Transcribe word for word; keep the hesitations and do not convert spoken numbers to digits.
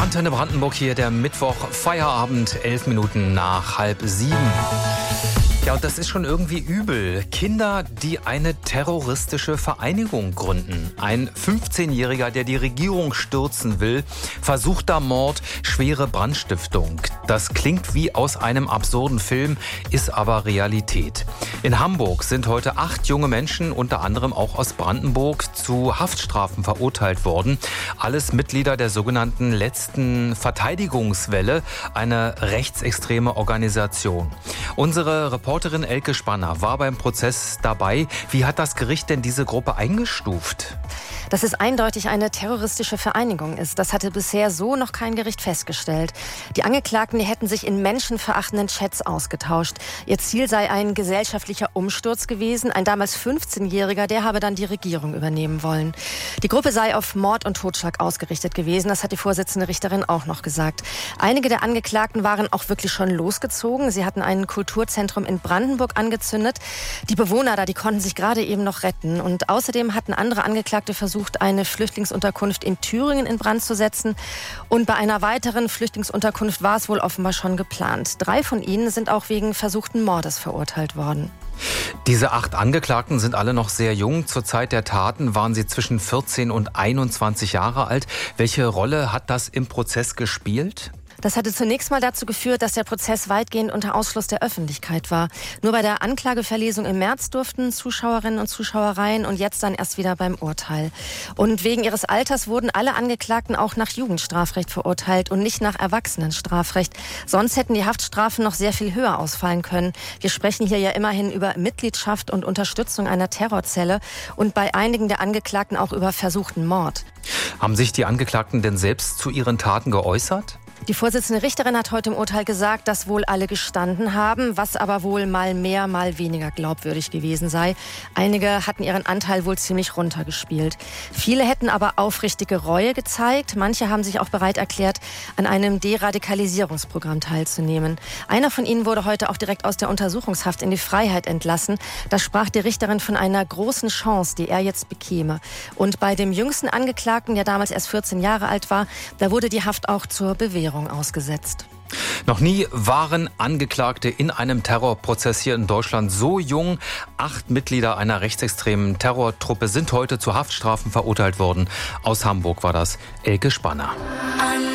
Antenne Brandenburg hier, der Mittwoch, Feierabend, elf Minuten nach halb sieben. Ja, und das ist schon irgendwie übel. Kinder, die eine terroristische Vereinigung gründen. Ein fünfzehnjähriger, der die Regierung stürzen will, versuchter Mord, schwere Brandstiftung. Das klingt wie aus einem absurden Film, ist aber Realität. In Hamburg sind heute acht junge Menschen, unter anderem auch aus Brandenburg, zu Haftstrafen verurteilt worden. Alles Mitglieder der sogenannten letzten Verteidigungswelle, eine rechtsextreme Organisation. Unsere Reporterin Elke Spanner war beim Prozess dabei. Wie hat das Gericht denn diese Gruppe eingestuft? Dass es eindeutig eine terroristische Vereinigung ist, das hatte bisher so noch kein Gericht festgestellt. Die Angeklagten, die hätten sich in menschenverachtenden Chats ausgetauscht. Ihr Ziel sei ein gesellschaftlicher Umsturz gewesen. Ein damals fünfzehnjähriger, der habe dann die Regierung übernehmen wollen. Die Gruppe sei auf Mord und Totschlag ausgerichtet gewesen. Das hat die Vorsitzende Richterin auch noch gesagt. Einige der Angeklagten waren auch wirklich schon losgezogen. Sie hatten ein Kulturzentrum in Brandenburg angezündet. Die Bewohner da, die konnten sich gerade eben noch retten. Und außerdem hatten andere Angeklagte versucht, eine Flüchtlingsunterkunft in Thüringen in Brand zu setzen. Und bei einer weiteren Flüchtlingsunterkunft war es wohl offenbar schon geplant. Drei von ihnen sind auch wegen versuchten Mordes verurteilt worden. Diese acht Angeklagten sind alle noch sehr jung. Zur Zeit der Taten waren sie zwischen vierzehn und einundzwanzig Jahre alt. Welche Rolle hat das im Prozess gespielt? Das hatte zunächst mal dazu geführt, dass der Prozess weitgehend unter Ausschluss der Öffentlichkeit war. Nur bei der Anklageverlesung im März durften Zuschauerinnen und Zuschauer rein und jetzt dann erst wieder beim Urteil. Und wegen ihres Alters wurden alle Angeklagten auch nach Jugendstrafrecht verurteilt und nicht nach Erwachsenenstrafrecht. Sonst hätten die Haftstrafen noch sehr viel höher ausfallen können. Wir sprechen hier ja immerhin über Mitgliedschaft und Unterstützung einer Terrorzelle und bei einigen der Angeklagten auch über versuchten Mord. Haben sich die Angeklagten denn selbst zu ihren Taten geäußert? Die Vorsitzende Richterin hat heute im Urteil gesagt, dass wohl alle gestanden haben, was aber wohl mal mehr, mal weniger glaubwürdig gewesen sei. Einige hatten ihren Anteil wohl ziemlich runtergespielt. Viele hätten aber aufrichtige Reue gezeigt. Manche haben sich auch bereit erklärt, an einem Deradikalisierungsprogramm teilzunehmen. Einer von ihnen wurde heute auch direkt aus der Untersuchungshaft in die Freiheit entlassen. Da sprach die Richterin von einer großen Chance, die er jetzt bekäme. Und bei dem jüngsten Angeklagten, der damals erst vierzehn Jahre alt war, da wurde die Haft auch zur Bewährung ausgesetzt. Noch nie waren Angeklagte in einem Terrorprozess hier in Deutschland so jung. Acht Mitglieder einer rechtsextremen Terrortruppe sind heute zu Haftstrafen verurteilt worden. Aus Hamburg war das Elke Spanner.